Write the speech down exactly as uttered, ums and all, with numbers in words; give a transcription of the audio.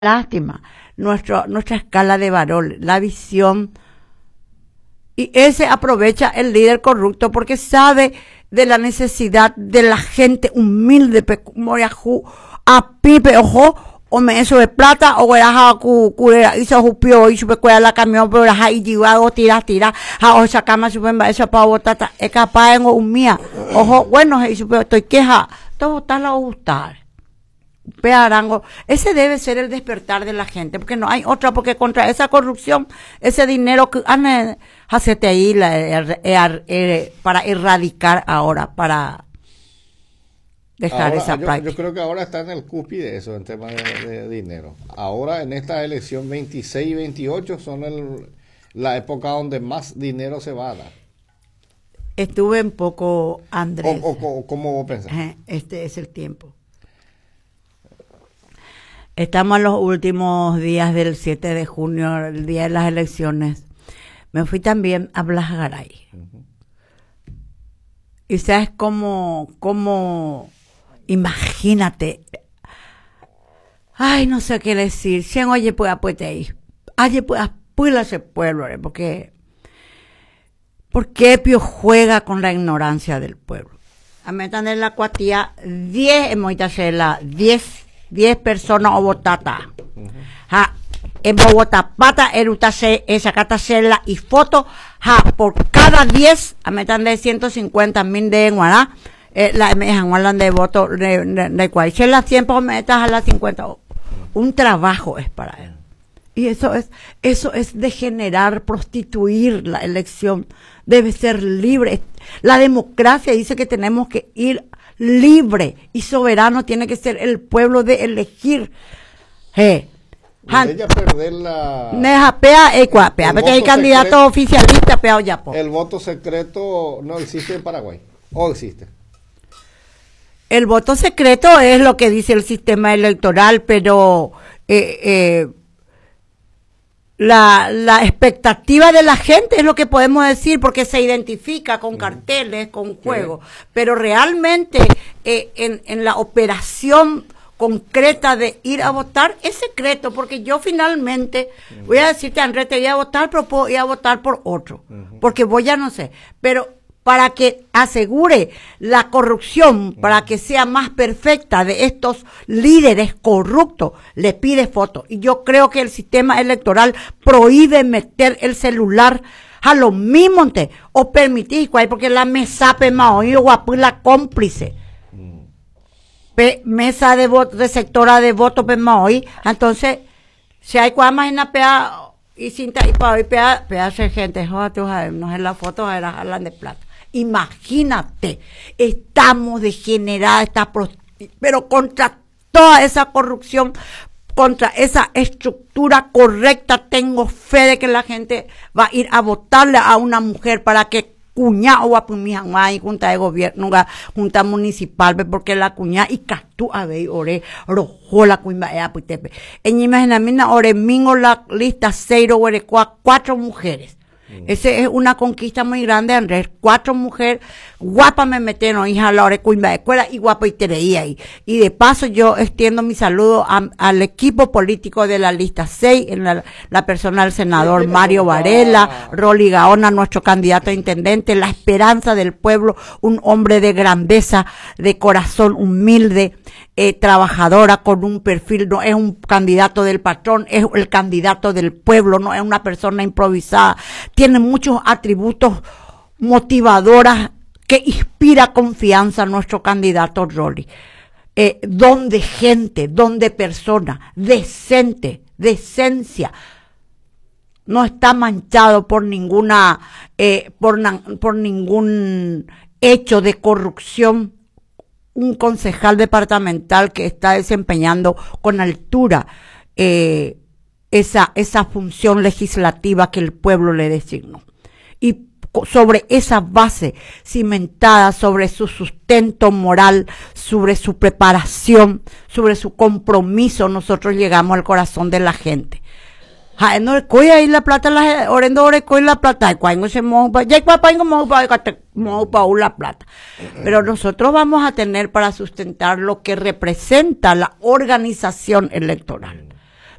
lástima, nuestro, nuestra escala de valor, la visión, y ese aprovecha el líder corrupto porque sabe de la necesidad de la gente humilde, moriajú, a pipe, ojo, o me eso de plata, o era cu curera, hizo jupio, y supe cuál la camión, pero era y llevado, tira, tira, a o esa cama, supe, eso para botar, es capaz en un mía, ojo, bueno, y supe, estoy queja, todo botarla o gustar. Pearango, ese debe ser el despertar de la gente, porque no hay otra, porque contra esa corrupción, ese dinero que han hacete ahí la, er, er, er, para erradicar ahora, para dejar ahora, esa yo, práctica. Yo creo que ahora está en el cúspide de eso, en temas de, de dinero. Ahora en esta elección veintiséis y veintiocho son el, la época donde más dinero se va a dar. Estuve un poco, Andrés. O, o, o, ¿Cómo vos pensás? Este es el tiempo. Estamos en los últimos días del siete de junio, el día de las elecciones. Me fui también a Blas Garay. Uh-huh. Y sabes cómo, cómo, imagínate. Ay, no sé qué decir. Si oye, pues apuete ahí. Oye, pues apuela ese pueblo, porque, porque Pio juega con la ignorancia del pueblo. A metan en la cuatía, diez, en la diez. diez personas o botata. Uh-huh. Ja, en Bogotá, pata, erutase, esa catacela y foto, ja, por cada diez, a metan de ciento cincuenta mil de Guaná, eh, la me hablan de voto, de, de, de cual, si las cien, pues metas a las cincuenta. Un trabajo es para él. Y eso es, eso es degenerar, prostituir la elección. Debe ser libre. La democracia dice que tenemos que ir libre y soberano, tiene que ser el pueblo de elegir. Eh. Han, ella perder la neja pea ecua pea porque hay candidato oficialista pea ya po. El voto secreto no existe en Paraguay, o existe. El voto secreto es lo que dice el sistema electoral, pero eh, eh, La, la expectativa de la gente es lo que podemos decir, porque se identifica con carteles, con juegos, pero realmente eh, en, en la operación concreta de ir a votar es secreto, porque yo finalmente uh-huh. voy a decirte, Andrés, te voy a votar, pero puedo ir a votar por otro, uh-huh. porque voy ya no sé, pero para que asegure la corrupción, uh-huh. para que sea más perfecta de estos líderes corruptos, le pide fotos. Y yo creo que el sistema electoral prohíbe meter el celular a lo mismo, te, o permitir, porque la mesa pema oído guapo la cómplice. Uh-huh. Pe, mesa de voto, receptora de voto pema hoy, entonces, si hay cuál imagina pea, y cinta, y para hoy pea, pea ser gente, joder, no es la foto, era hablan de plata. Imagínate, estamos degeneradas, está pero contra toda esa corrupción, contra esa estructura correcta, tengo fe de que la gente va a ir a votarle a una mujer para que cuña o a y junta de gobierno, junta municipal, porque la cuña y castú a ver, ore, rojo la cuña, ea, puitepe. En imaginamina, ore, mingo la lista, cero, ore, cuatro mujeres. Esa es una conquista muy grande, Andrés. Cuatro mujeres, guapa me metieron, hija, la hora de escuela y guapa y tereía ahí. Y de paso yo extiendo mi saludo a, al equipo político de la lista seis, en la, la persona del senador Mario Varela, Rolly Gaona, nuestro candidato a intendente, la esperanza del pueblo, un hombre de grandeza, de corazón humilde, eh, trabajadora, con un perfil, no es un candidato del patrón, es el candidato del pueblo, no es una persona improvisada. Tiene muchos atributos motivadoras que inspira confianza a nuestro candidato Rolly. Eh, don de gente, don de persona, decente, decencia. No está manchado por ninguna, eh, por, na, por ningún hecho de corrupción. Un concejal departamental que está desempeñando con altura eh, esa, esa función legislativa que el pueblo le designó. Y sobre esa base cimentada, sobre su sustento moral, sobre su preparación, sobre su compromiso, nosotros llegamos al corazón de la gente. Ja, no coy ahí la plata, la orendo ore coy la plata, cuando se moja, ya papá no moja pa la plata. Pero nosotros vamos a tener para sustentar lo que representa la organización electoral.